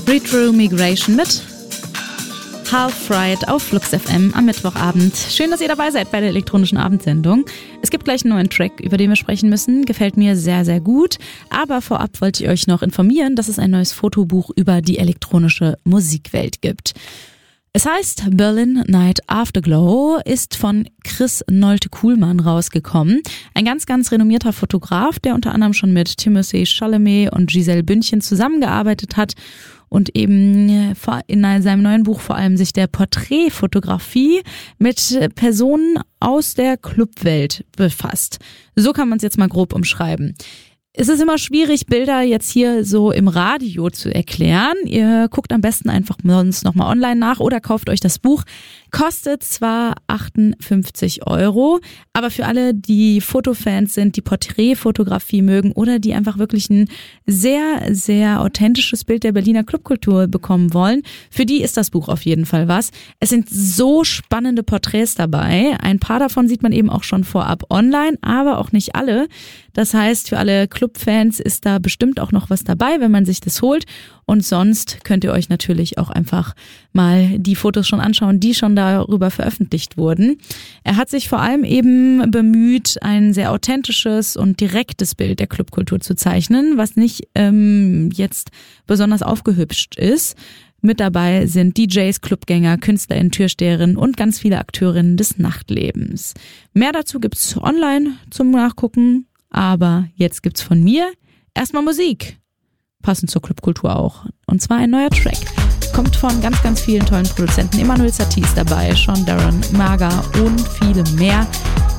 Retro Migration mit Half Fried auf Flux FM am Mittwochabend. Schön, dass ihr dabei seid bei der elektronischen Abendsendung. Es gibt gleich einen neuen Track, über den wir sprechen müssen. Gefällt mir sehr, sehr gut. Aber vorab wollte ich euch noch informieren, dass es ein neues Fotobuch über die elektronische Musikwelt gibt. Es heißt Berlin Night Afterglow, ist von Chris Nolte-Kuhlmann rausgekommen. Ein ganz, ganz renommierter Fotograf, der unter anderem schon mit Timothée Chalamet und Giselle Bündchen zusammengearbeitet hat und eben in seinem neuen Buch vor allem sich der Porträtfotografie mit Personen aus der Clubwelt befasst. So kann man es jetzt mal grob umschreiben. Es ist immer schwierig, Bilder jetzt hier so im Radio zu erklären. Ihr guckt am besten einfach sonst nochmal online nach oder kauft euch das Buch. Kostet zwar 58 €, aber für alle, die Fotofans sind, die Porträtfotografie mögen oder die einfach wirklich ein sehr, sehr authentisches Bild der Berliner Clubkultur bekommen wollen, für die ist das Buch auf jeden Fall was. Es sind so spannende Porträts dabei. Ein paar davon sieht man eben auch schon vorab online, aber auch nicht alle. Das heißt, für alle Clubfans ist da bestimmt auch noch was dabei, wenn man sich das holt. Und sonst könnt ihr euch natürlich auch einfach mal die Fotos schon anschauen, die schon darüber veröffentlicht wurden. Er hat sich vor allem eben bemüht, ein sehr authentisches und direktes Bild der Clubkultur zu zeichnen, was nicht jetzt besonders aufgehübscht ist. Mit dabei sind DJs, Clubgänger, KünstlerInnen, Türsteherinnen und ganz viele Akteurinnen des Nachtlebens. Mehr dazu gibt's online zum Nachgucken. Aber jetzt gibt's von mir erstmal Musik. Passend zur Clubkultur auch. Und zwar ein neuer Track. Kommt von ganz, ganz vielen tollen Produzenten. Emanuel Satie ist dabei, Sean Darren, Maga und viele mehr.